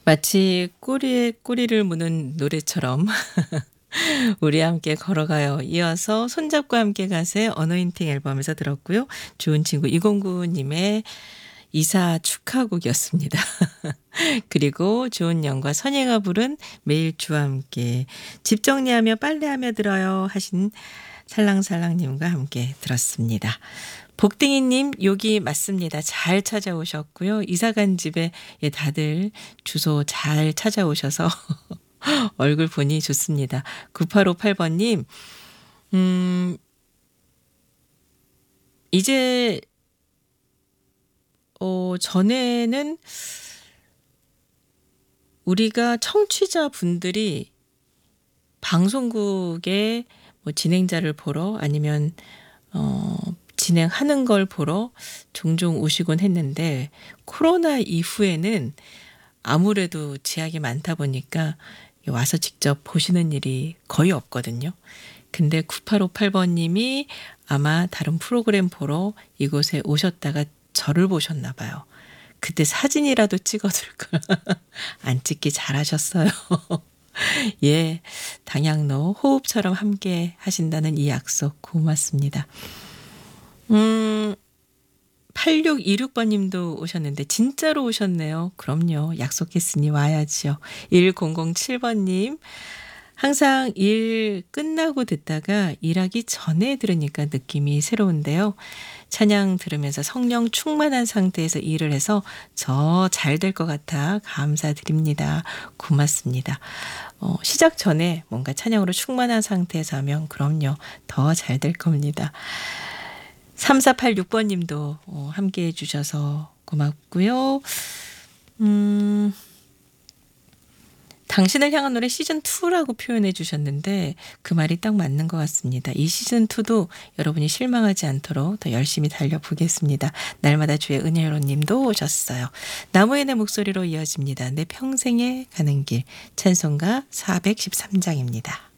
마치 꼬리에 꼬리를 무는 노래처럼 우리 함께 걸어가요. 이어서 손잡고 함께 가세 어노인팅 앨범에서 들었고요. 좋은 친구 209 님의 이사 축하곡이었습니다. 그리고 좋은 영과 선예가 부른 매일 주와 함께 집 정리하며 빨래하며 들어요 하신 살랑살랑님과 함께 들었습니다. 복딩이님 여기 맞습니다. 잘 찾아오셨고요. 이사간 집에 예, 다들 주소 잘 찾아오셔서 얼굴 보니 좋습니다. 9858번님 이제 전에는 우리가 청취자분들이 방송국의 뭐 진행자를 보러 아니면 진행하는 걸 보러 종종 오시곤 했는데 코로나 이후에는 아무래도 제약이 많다 보니까 와서 직접 보시는 일이 거의 없거든요. 근데 9858번님이 아마 다른 프로그램 보러 이곳에 오셨다가 저를 보셨나 봐요. 그때 사진이라도 찍어둘 걸. 안 찍기 잘하셨어요. 예, 당양로 호흡처럼 함께 하신다는 이 약속 고맙습니다. 8626번님도 오셨는데 진짜로 오셨네요. 그럼요. 약속했으니 와야지요. 1007번님 항상 일 끝나고 듣다가 일하기 전에 들으니까 느낌이 새로운데요. 찬양 들으면서 성령 충만한 상태에서 일을 해서 저 잘 될 것 같아 감사드립니다. 고맙습니다. 시작 전에 뭔가 찬양으로 충만한 상태에서 하면 그럼요. 더 잘 될 겁니다. 3486번님도 함께해 주셔서 고맙고요. 당신을 향한 노래 시즌2라고 표현해 주셨는데 그 말이 딱 맞는 것 같습니다. 이 시즌2도 여러분이 실망하지 않도록 더 열심히 달려보겠습니다. 날마다 주의 은혜로 님도 오셨어요. 나무의 내 목소리로 이어집니다. 내 평생에 가는 길 찬송가 413장입니다.